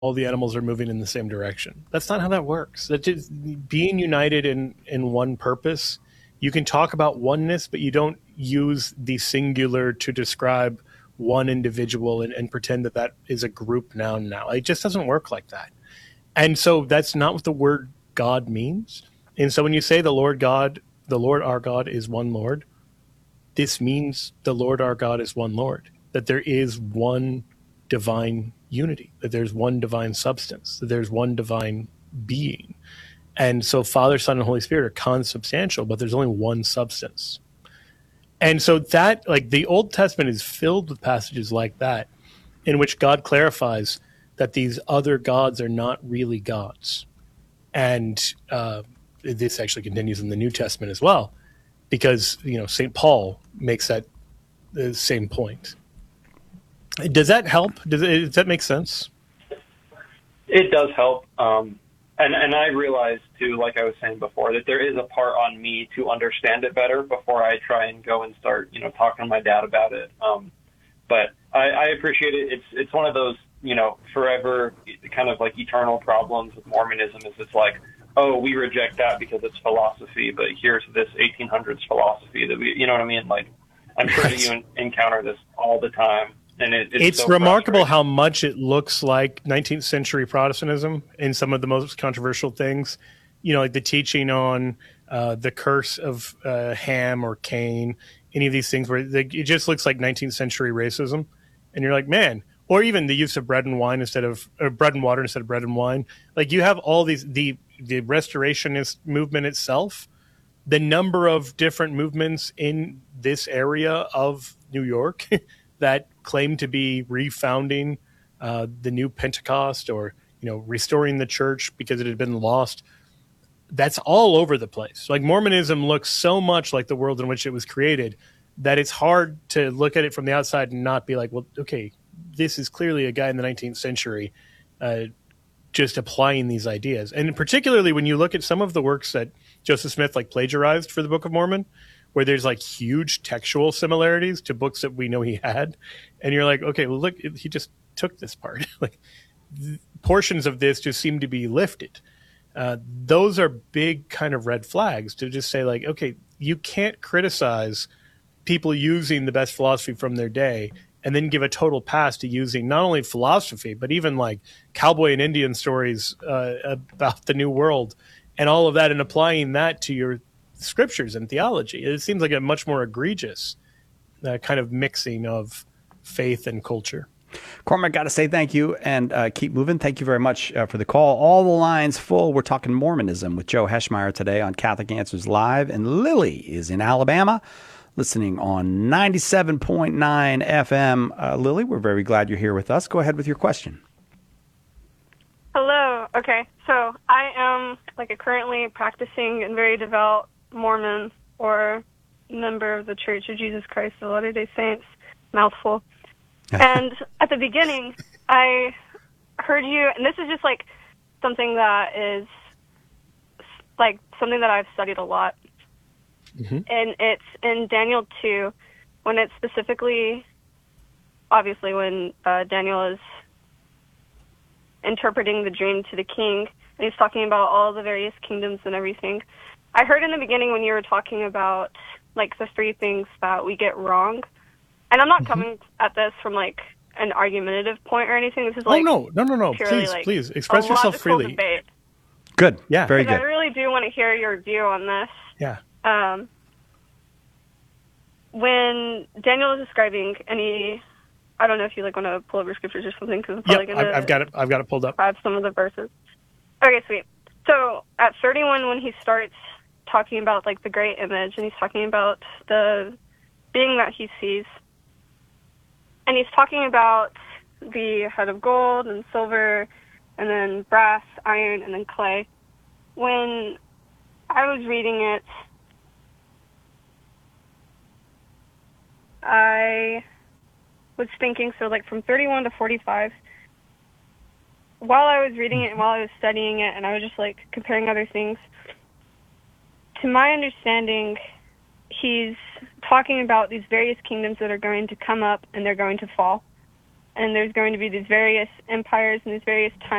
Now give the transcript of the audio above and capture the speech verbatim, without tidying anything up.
all the animals are moving in the same direction. That's not how that works. That just being united in in one purpose. You can talk about oneness, but you don't use the singular to describe one individual and, and pretend that that is a group noun now. It just doesn't work like that. And so that's not what the word God means. And so when you say the Lord God, the Lord our God is one Lord, this means the Lord our God is one Lord, that there is one divine unity, that there's one divine substance, that there's one divine being. And so Father, Son, and Holy Spirit are consubstantial, but there's only one substance. And so that, like, the Old Testament is filled with passages like that, in which God clarifies that these other gods are not really gods. And uh, this actually continues in the New Testament as well, because, you know, Saint Paul makes that the same point. Does that help? Does, it, does that make sense? It does help. Um, and, and I realize, too, like I was saying before, that there is a part on me to understand it better before I try and go and start, you know, talking to my dad about it. Um, but I, I appreciate it. It's it's one of those, you know, forever kind of like eternal problems with Mormonism is it's like, oh, we reject that because it's philosophy, but here's this eighteen hundreds philosophy that we, you know what I mean? Like, I'm sure that you encounter this all the time. And it, it's it's so remarkable how much it looks like nineteenth century Protestantism in some of the most controversial things. You know, like the teaching on uh, the curse of uh, Ham or Cain, any of these things where they, it just looks like nineteenth century racism. And you're like, man, or even the use of bread and wine instead of or bread and water instead of bread and wine. Like you have all these, the, the restorationist movement itself, the number of different movements in this area of New York that claim to be refounding uh, the new Pentecost or, you know, restoring the church because it had been lost. That's all over the place. Like Mormonism looks so much like the world in which it was created that it's hard to look at it from the outside and not be like, well, okay, this is clearly a guy in the nineteenth century uh, just applying these ideas. And particularly when you look at some of the works that Joseph Smith like plagiarized for the Book of Mormon, where there's like huge textual similarities to books that we know he had. And you're like, okay, well, look, he just took this part. Like th- portions of this just seem to be lifted. Uh, those are big kind of red flags to just say like, okay, you can't criticize people using the best philosophy from their day and then give a total pass to using not only philosophy, but even like cowboy and Indian stories uh, about the new world and all of that and applying that to your scriptures and theology. It seems like a much more egregious uh, kind of mixing of faith and culture. Cormac, got to say thank you and uh, keep moving. Thank you very much uh, for the call. All the lines full. We're talking Mormonism with Joe Heschmeyer today on Catholic Answers Live. And Lily is in Alabama listening on ninety-seven point nine F M. Uh, Lily, we're very glad you're here with us. Go ahead with your question. Hello. Okay. So I am like a currently practicing and very devout Mormon or member of the Church of Jesus Christ of Latter-day Saints. Mouthful. And at the beginning, I heard you, and this is just like something that is like something that I've studied a lot. Mm-hmm. And it's in Daniel two, when it's specifically, obviously, when uh, Daniel is interpreting the dream to the king, and he's talking about all the various kingdoms and everything. I heard in the beginning when you were talking about like the three things that we get wrong. And I'm not mm-hmm. coming at this from, like, an argumentative point or anything. This is, like, oh, no, no, no, no. Please, like, please, express yourself freely. Debate. Good. Yeah, very good. I really do want to hear your view on this. Yeah. Um, when Daniel is describing any, I don't know if you, like, want to pull up your scriptures or something, because I'm probably yep, going to... I've got it. I've got it pulled up. Have some of the verses. Okay, sweet. So, at thirty-one, when he starts talking about, like, the great image, and he's talking about the being that he sees... And he's talking about the head of gold and silver and then brass, iron, and then clay. When I was reading it, I was thinking, so like from thirty-one to forty-five, while I was reading it and while I was studying it, and I was just like comparing other things, to my understanding, he's talking about these various kingdoms that are going to come up and they're going to fall. and there's going to be these various empires and these various times